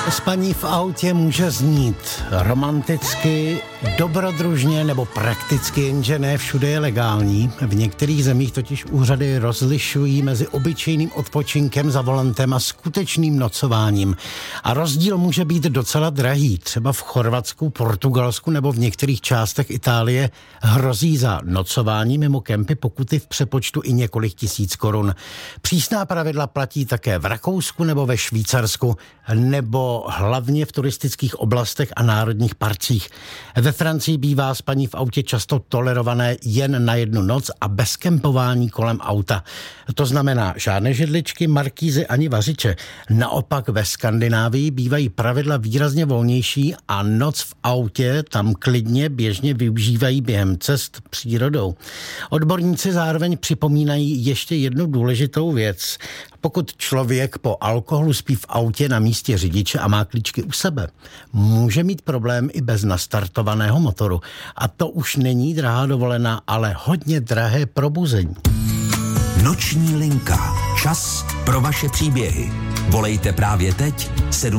Spaní v autě může znít romanticky, dobrodružně nebo prakticky, jenže ne všude je legální. V některých zemích totiž úřady rozlišují mezi obyčejným odpočinkem za volantem a skutečným nocováním. A rozdíl může být docela drahý. Třeba v Chorvatsku, Portugalsku nebo v některých částech Itálie hrozí za nocování mimo kempy pokuty v přepočtu i několik tisíc korun. Přísná pravidla platí také v Rakousku nebo ve Švýcarsku, nebo hlavně v turistických oblastech a národních parcích. Ve Francii bývá spaní v autě často tolerované jen na jednu noc a bez kempování kolem auta. To znamená žádné židličky, markízy ani vařiče. Naopak ve Skandinávii bývají pravidla výrazně volnější a noc v autě tam klidně běžně využívají během cest přírodou. Odborníci zároveň připomínají ještě jednu důležitou věc. Pokud člověk po alkoholu spí v autě na místě řidiče a má klíčky u sebe, může mít problém i bez nastartovaného motoru. A to už není drahá dovolená, ale hodně drahé probuzení. Noční linka. Čas pro vaše příběhy. Volejte právě teď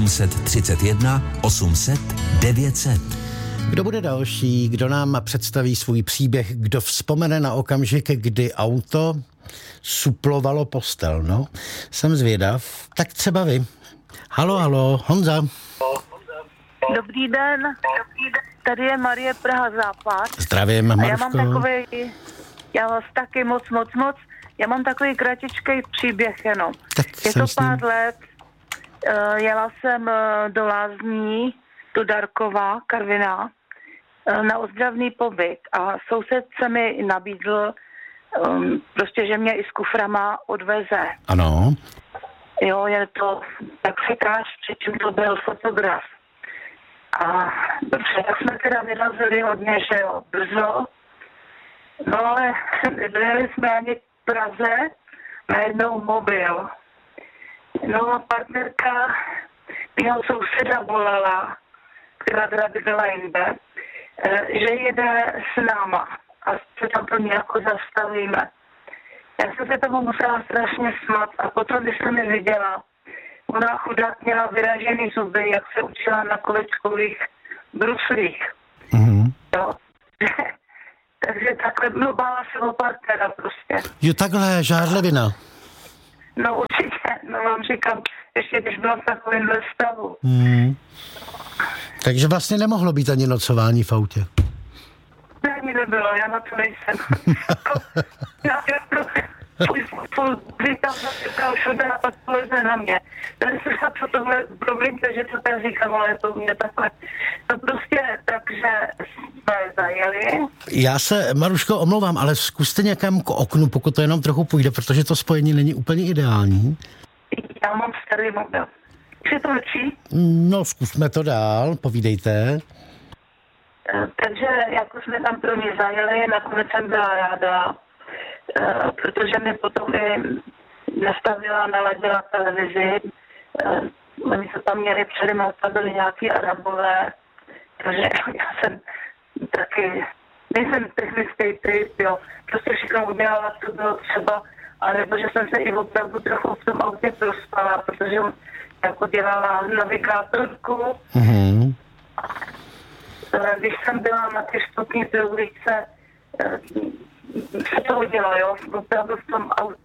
731 800 900. Kdo bude další, kdo nám představí svůj příběh, kdo vzpomene na okamžik, kdy auto suplovalo postel, no? Jsem zvědav. Tak třeba vy. Halo, Honza. Dobrý den. Tady je Marie, Praha Západ. Zdravím, Maruško. Já mám takový, já vás taky moc. Já mám takový kratičký příběh jenom. Je to pár let. Jela jsem do Lázní, do Darkova, Karviná, na ozdravný pobyt a soused se mi nabídl, prostě, že mě i s kuframa odveze. Ano. Jo, je to taxikář, přičem to byl fotograf. A dobře, tak jsme teda vyrazili hodně, že jo, brzo. No ale byli jsme ani v Praze, najednou mobil. No a partnerka mého souseda volala, která teda bydlela jinde, že jede s náma a se tam to nějak zastavíme. Já jsem se tomu musela strašně smát a potom, když jsem mi viděla, ona chudák měla vyražený zuby, jak se učila na kolečkových bruslích. Mhm. Jo. Takže takhle, no bála se o partnera prostě. Jo, takhle, žárlivina. No určitě, no vám říkám, ještě když byla v takovémhle stavu. Takže vlastně nemohlo být ani nocování v autě. Ne, nebylo, já na to nejsem. Já říkám, že to všude a pak poleze na mě. Tady se snad co tohle, promiňte, že to tady říkám, ale to mě takhle. No prostě, takže jsme zajeli. Já se, Maruško, omlouvám, ale zkuste někam k oknu, pokud to jenom trochu půjde, protože to spojení není úplně ideální. Já mám starý mobil. Už to lepší? No, zkusme to dál, povídejte. Takže jako jsme tam pro mě zajeli, nakonec jsem byla ráda, protože mi potom i nastavila, naladila televizi. Oni se tam měli přede mnou, tam byli nějaký Arabové, takže já jsem taky, nejsem technický typ, jo, prostě všechno udělala, co bylo třeba, ale protože jsem se i opravdu trochu v tom autě prospala, protože jako dělala navigátorku. Mhm. Když jsem byla na té stupní ulice, se to udělalo, jo, opravdu v tom autě.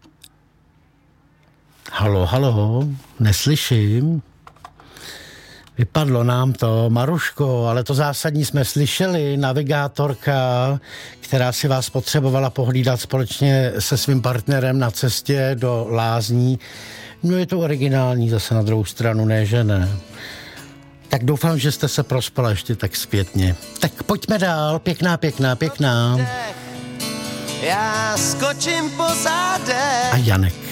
Halo, neslyším. Vypadlo nám to, Maruško, ale to zásadní jsme slyšeli. Navigátorka, která si vás potřebovala pohlídat společně se svým partnerem na cestě do Lázní. No je to originální zase na druhou stranu, ne, že ne. Tak doufám, že jste se prospala ještě tak zpětně. Tak pojďme dál, pěkná. Já skočím po zádech. A Janek.